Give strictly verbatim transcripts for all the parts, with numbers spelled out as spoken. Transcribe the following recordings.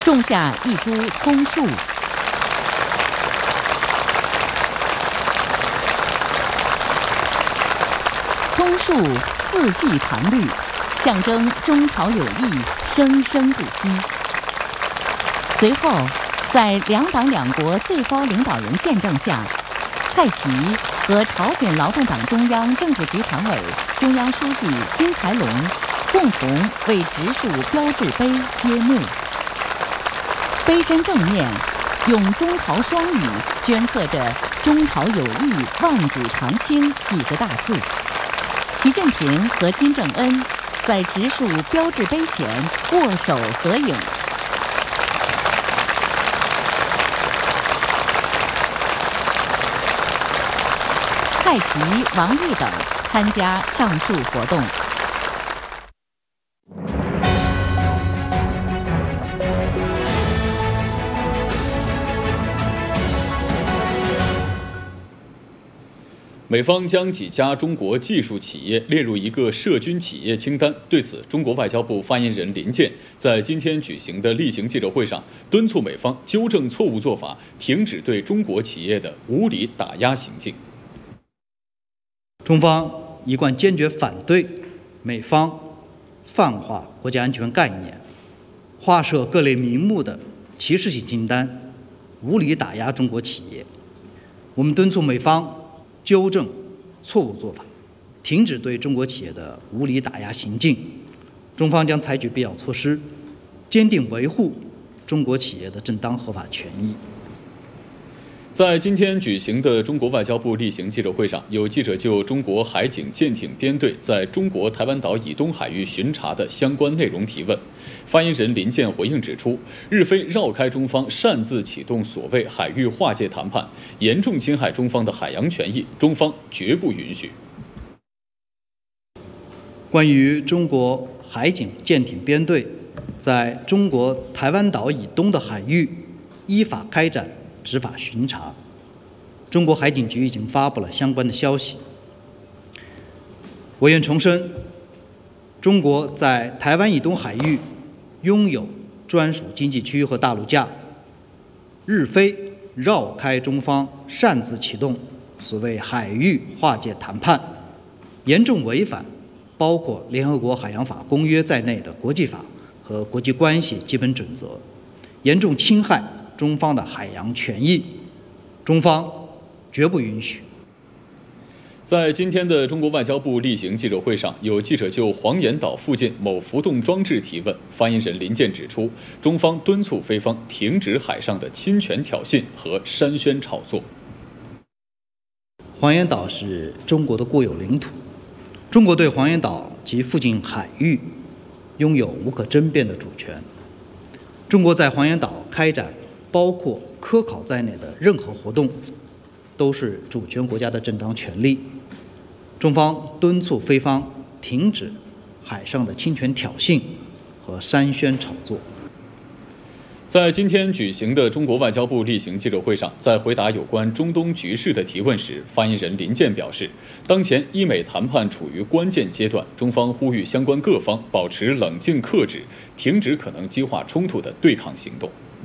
种下一株葱树。葱树四季常绿，象征中朝友谊生生不息。随后，在两党两国最高领导人见证下，蔡奇和朝鲜劳动党中央政治局常委、中央书记金才龙共同为植树标志碑揭幕。碑身正面用中朝双语镌刻着“中朝友谊，万古长青”几个大字。习近平和金正恩在植树标志碑前握手合影。蔡奇、王毅等参加上述活动。 美方将几家中国技术企业列入一个涉军企业清单。对此，中国外交部发言人林健在今天举行的例行记者会上，敦促美方纠正错误做法，停止对中国企业的无理打压行径。 中方一贯坚决反对美方泛化国家安全概念，划设各类名目的歧视性清单，无理打压中国企业。我们敦促美方纠正错误做法，停止对中国企业的无理打压行径。中方将采取必要措施，坚定维护中国企业的正当合法权益。 在今天举行的中国外交部例行记者会上，有记者就中国海警舰艇编队在中国台湾岛以东海域巡查的相关内容提问。发言人林健回应指出，日非绕开中方，擅自启动所谓海域划界谈判，严重侵害中方的海洋权益，中方绝不允许。 关于中国海警舰艇编队在中国台湾岛以东的海域依法开展执法巡查，中国海警局已经发布了相关的消息。我愿重申，中国在台湾以东海域拥有专属经济区和大陆架，日非绕开中方，擅自启动所谓海域划界谈判，严重违反包括联合国海洋法公约在内的国际法和国际关系基本准则，严重侵害中方的海洋权益，中方绝不允许。 在今天的中国外交部例行记者会上，有记者就黄岩岛附近某浮动装置提问。发言人林健指出，中方敦促菲方停止海上的侵权挑衅和煽宣炒作。 黄岩岛是中国的固有领土，中国对黄岩岛及附近海域拥有无可争辩的主权。中国在黄岩岛开展包括科考在内的任何活动，都是主权国家的正当权利。中方敦促菲方停止海上的侵权挑衅和煽宣炒作。 在今天举行的中国外交部例行记者会上，在回答有关中东局势的提问时，发言人林健表示，当前伊美谈判处于关键阶段，中方呼吁相关各方保持冷静克制，停止可能激化冲突的对抗行动。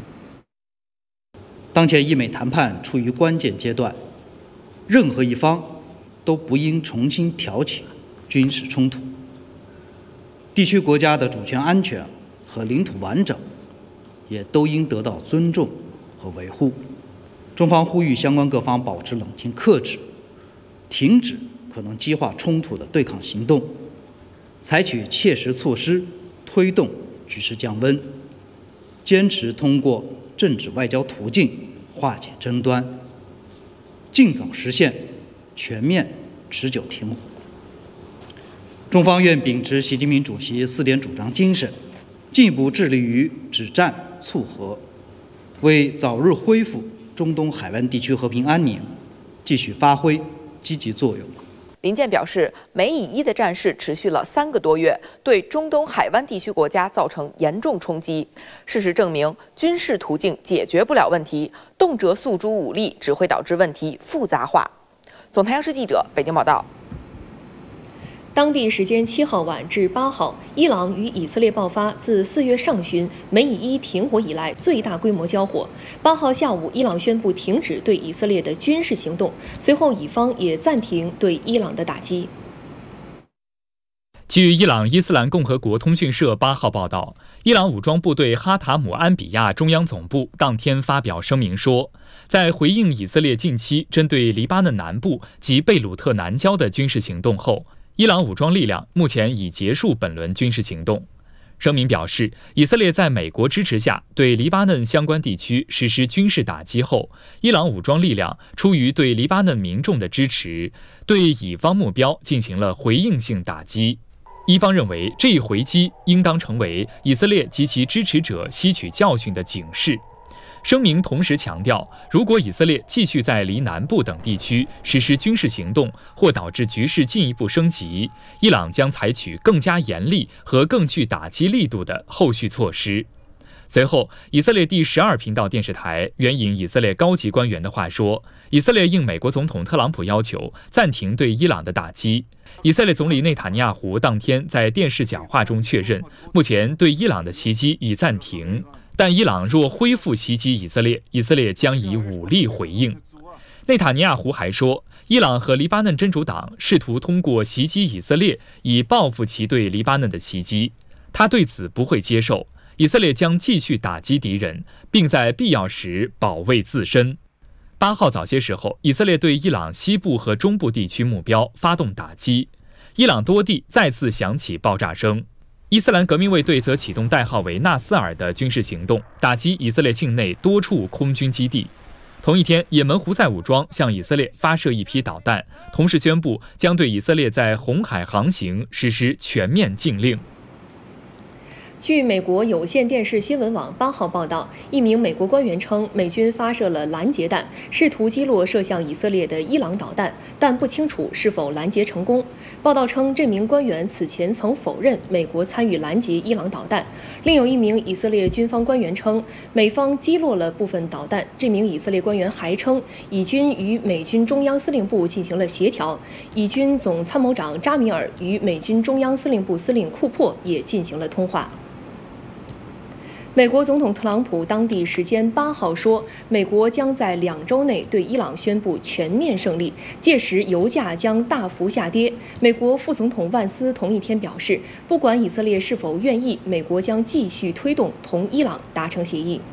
当前伊美谈判处于关键阶段，任何一方都不应重新挑起军事冲突。地区国家的主权安全和领土完整也都应得到尊重和维护。中方呼吁相关各方保持冷静克制，停止可能激化冲突的对抗行动，采取切实措施推动局势降温，坚持通过政治外交途径化解争端，尽早实现全面持久停火。中方愿秉持习近平主席四点主张精神，进一步致力于止战促和，为早日恢复中东海湾地区和平安宁继续发挥积极作用。 林健表示，美以伊的战事持续了三个多月，对中东海湾地区国家造成严重冲击。事实证明，军事途径解决不了问题，动辄诉诸武力，只会导致问题复杂化。总台央视记者北京报道。 当地时间七号晚至八号，伊朗与以色列爆发自四月上旬美以伊停火以来最大规模交火。八号下午，伊朗宣布停止对以色列的军事行动，随后以方也暂停对伊朗的打击。 据伊朗伊斯兰共和国通讯社八号报道，伊朗武装部队哈塔姆安比亚中央总部当天发表声明说，在回应以色列近期针对黎巴嫩南部及贝鲁特南郊的军事行动后，伊朗武装力量目前已结束本轮军事行动。声明表示，以色列在美国支持下对黎巴嫩相关地区实施军事打击后，伊朗武装力量出于对黎巴嫩民众的支持，对以方目标进行了回应性打击。伊方认为，这一回击应当成为以色列及其支持者吸取教训的警示。声明同时强调，如果以色列继续在黎南部等地区实施军事行动，或导致局势进一步升级，伊朗将采取更加严厉和更具打击力度的后续措施。随后，以色列第十二频道电视台援引以色列高级官员的话说，以色列应美国总统特朗普要求暂停对伊朗的打击。以色列总理内塔尼亚胡当天在电视讲话中确认，目前对伊朗的袭击已暂停，但伊朗若恢复袭击以色列，以色列将以武力回应。内塔尼亚胡还说，伊朗和黎巴嫩真主党试图通过袭击以色列以报复其对黎巴嫩的袭击，他对此不会接受。以色列将继续打击敌人，并在必要时保卫自身。八号早些时候，以色列对伊朗西部和中部地区目标发动打击，伊朗多地再次响起爆炸声。伊斯兰革命卫队则启动代号为纳斯尔的军事行动，打击以色列境内多处空军基地。同一天，也门胡塞武装向以色列发射一批导弹，同时宣布将对以色列在红海航行实施全面禁令。 据美国有线电视新闻网八号报道，一名美国官员称，美军发射了拦截弹，试图击落射向以色列的伊朗导弹，但不清楚是否拦截成功。报道称，这名官员此前曾否认美国参与拦截伊朗导弹。另有一名以色列军方官员称，美方击落了部分导弹。这名以色列官员还称，以军与美军中央司令部进行了协调，以军总参谋长扎米尔与美军中央司令部司令库珀也进行了通话。美国总统特朗普当地时间八号说，美国将在两周内对伊朗宣布全面胜利，届时油价将大幅下跌。美国副总统万斯同一天表示，不管以色列是否愿意，美国将继续推动同伊朗达成协议。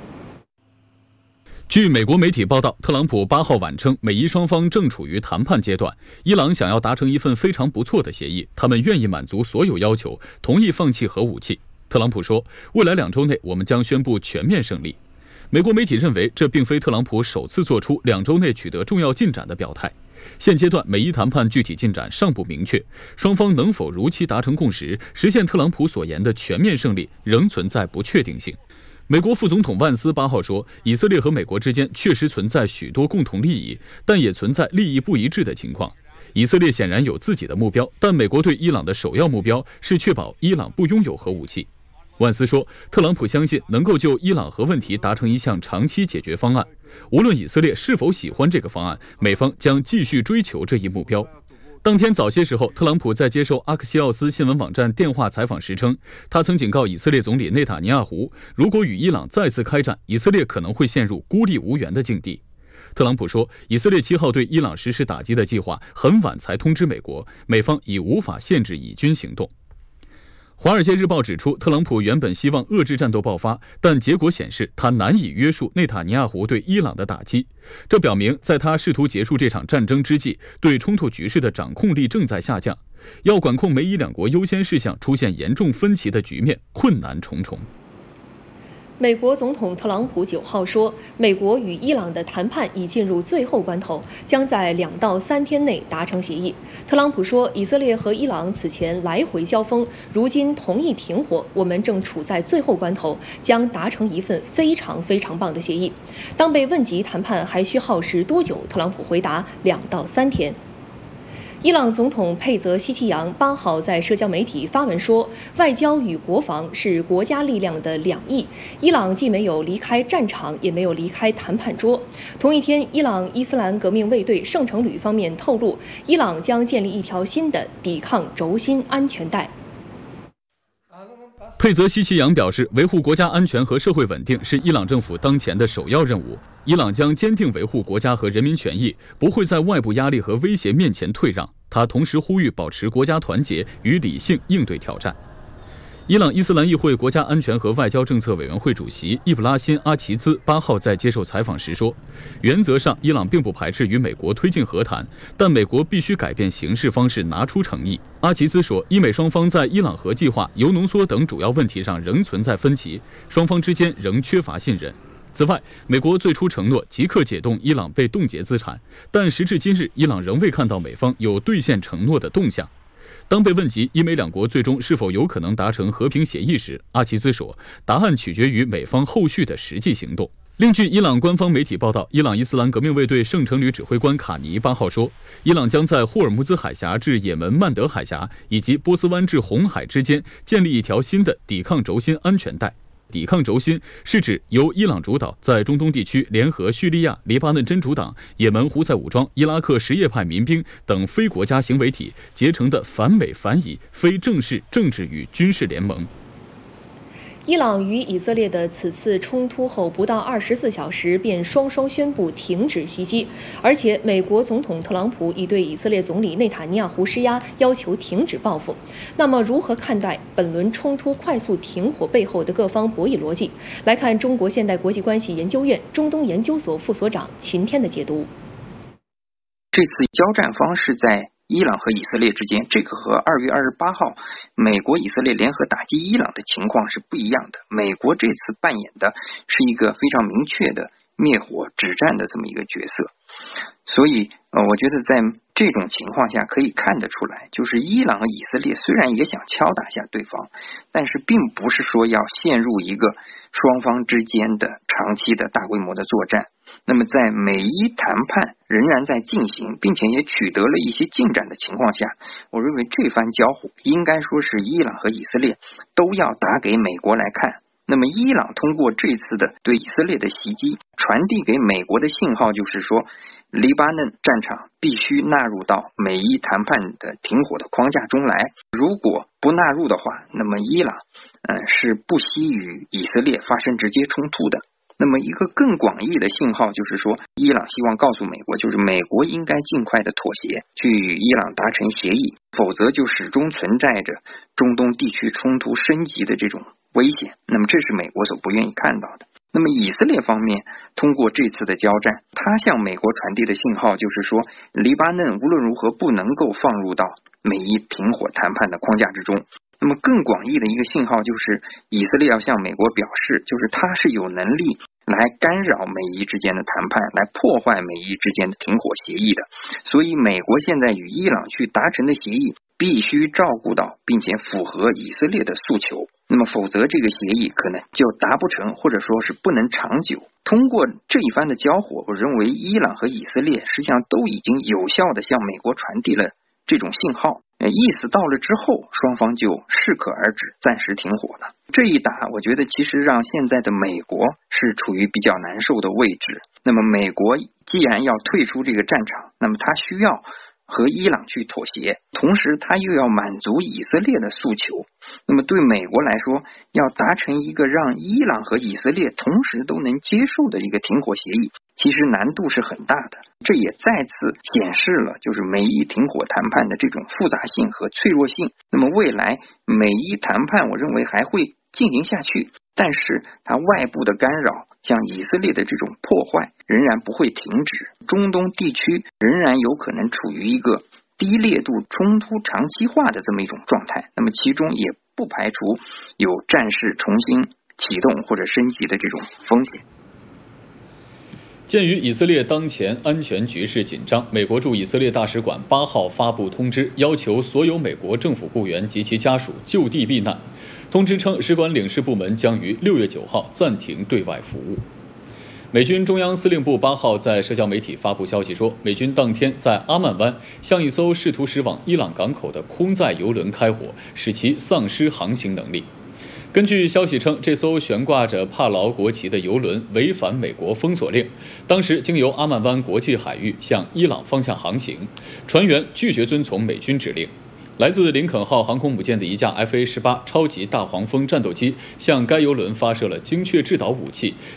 据美国媒体报道，特朗普八号晚称，美伊双方正处于谈判阶段，伊朗想要达成一份非常不错的协议，他们愿意满足所有要求，同意放弃核武器。特朗普说，未来两周内我们将宣布全面胜利。美国媒体认为，这并非特朗普首次做出两周内取得重要进展的表态。现阶段美伊谈判具体进展尚不明确，双方能否如期达成共识，实现特朗普所言的全面胜利，仍存在不确定性。美国副总统万斯八号说，以色列和美国之间确实存在许多共同利益，但也存在利益不一致的情况。以色列显然有自己的目标，但美国对伊朗的首要目标是确保伊朗不拥有核武器。万斯说，特朗普相信能够就伊朗核问题达成一项长期解决方案，无论以色列是否喜欢这个方案，美方将继续追求这一目标。当天早些时候，特朗普在接受阿克西奥斯新闻网站电话采访时称，他曾警告以色列总理内塔尼亚胡，如果与伊朗再次开战，以色列可能会陷入孤立无援的境地。特朗普说，以色列七号对伊朗实施打击的计划很晚才通知美国，美方已无法限制以军行动。《华尔街日报》指出，特朗普原本希望遏制战斗爆发，但结果显示他难以约束内塔尼亚胡对伊朗的打击。这表明，在他试图结束这场战争之际，对冲突局势的掌控力正在下降。要管控美伊两国优先事项出现严重分歧的局面，困难重重。 美国总统特朗普九号说，美国与伊朗的谈判已进入最后关头，将在两到三天内达成协议。特朗普说，以色列和伊朗此前来回交锋，如今同意停火，我们正处在最后关头，将达成一份非常非常棒的协议。当被问及谈判还需耗时多久，特朗普回答两到三天。 伊朗总统佩泽西奇扬八号在社交媒体发文说，外交与国防是国家力量的两翼，伊朗既没有离开战场，也没有离开谈判桌。同一天，伊朗伊斯兰革命卫队圣城旅方面透露，伊朗将建立一条新的抵抗轴心安全带。 佩泽西奇扬表示，维护国家安全和社会稳定是伊朗政府当前的首要任务。伊朗将坚定维护国家和人民权益，不会在外部压力和威胁面前退让。他同时呼吁保持国家团结与理性应对挑战。伊朗伊斯兰议会国家安全和外交政策委员会主席伊布拉辛·阿齐兹八号在接受采访时说，原则上伊朗并不排斥与美国推进和谈，但美国必须改变行事方式，拿出诚意。阿齐兹说，伊美双方在伊朗核计划、铀浓缩等主要问题上仍存在分歧，双方之间仍缺乏信任。此外，美国最初承诺即刻解冻伊朗被冻结资产，但时至今日，伊朗仍未看到美方有兑现承诺的动向。当被问及伊美两国最终是否有可能达成和平协议时，阿齐兹说，答案取决于美方后续的实际行动。另据伊朗官方媒体报道，伊朗伊斯兰革命卫队圣城旅指挥官卡尼八号说，伊朗将在霍尔木兹海峡至也门曼德海峡以及波斯湾至红海之间建立一条新的抵抗轴心安全带。抵抗轴心是指由伊朗主导，在中东地区联合叙利亚、黎巴嫩真主党、也门胡塞武装、伊拉克什叶派民兵等非国家行为体结成的反美反以非正式政治与军事联盟。 伊朗与以色列的此次冲突后不到二十四小时便双双宣布停止袭击，而且美国总统特朗普已对以色列总理内塔尼亚胡施压，要求停止报复。那么，如何看待本轮冲突快速停火背后的各方博弈逻辑？来看中国现代国际关系研究院中东研究所副所长秦天的解读。 这次交战方式在伊朗和以色列之间，这个和二月二十八号美国以色列联合打击伊朗的情况是不一样的。美国这次扮演的是一个非常明确的灭火止战的这么一个角色，所以呃，我觉得在这种情况下可以看得出来，就是伊朗和以色列虽然也想敲打下对方，但是并不是说要陷入一个双方之间的长期的大规模的作战。那么在美伊谈判仍然在进行，并且也取得了一些进展的情况下，我认为这番交火应该说是伊朗和以色列都要打给美国来看。那么伊朗通过这次的对以色列的袭击，传递给美国的信号就是说，黎巴嫩战场必须纳入到美伊谈判的停火的框架中来。如果不纳入的话，那么伊朗呃是不惜与以色列发生直接冲突的。那么一个更广义的信号就是说，伊朗希望告诉美国，就是美国应该尽快的妥协，去与伊朗达成协议，否则就始终存在着中东地区冲突升级的这种危险。那么这是美国所不愿意看到的。那么以色列方面通过这次的交战，他向美国传递的信号就是说，黎巴嫩无论如何不能够放入到美伊停火谈判的框架之中。那么更广义的一个信号就是，以色列要向美国表示，就是他是有能力来干扰美伊之间的谈判，来破坏美伊之间的停火协议的。所以美国现在与伊朗去达成的协议必须照顾到并且符合以色列的诉求，那么否则这个协议可能就达不成，或者说是不能长久。通过这一番的交火，我认为伊朗和以色列实际上都已经有效地向美国传递了这种信号，意思到了之后，双方就适可而止，暂时停火了。这一打，我觉得其实让现在的美国是处于比较难受的位置。那么美国既然要退出这个战场，那么他需要和伊朗去妥协，同时他又要满足以色列的诉求。那么对美国来说，要达成一个让伊朗和以色列同时都能接受的一个停火协议，其实难度是很大的。这也再次显示了就是美伊停火谈判的这种复杂性和脆弱性。那么未来美伊谈判我认为还会进行下去，但是它外部的干扰，像以色列的这种破坏仍然不会停止，中东地区仍然有可能处于一个低烈度冲突长期化的这么一种状态。那么其中也不排除有战事重新启动或者升级的这种风险。 鉴于以色列当前安全局势紧张，美国驻以色列大使馆八号发布通知，要求所有美国政府雇员及其家属就地避难。通知称，使馆领事部门将于六月九号暂停对外服务。 美军中央司令部八号在社交媒体发布消息说，美军当天在阿曼湾向一艘试图驶往伊朗港口的空载油轮开火，使其丧失航行能力。根据消息称，这艘悬挂着帕劳国旗的油轮违反美国封锁令，当时经由阿曼湾国际海域向伊朗方向航行，船员拒绝遵从美军指令。来自林肯号航空母舰的一架 F A 十八超级大黄蜂战斗机向该油轮发射了精确制导武器，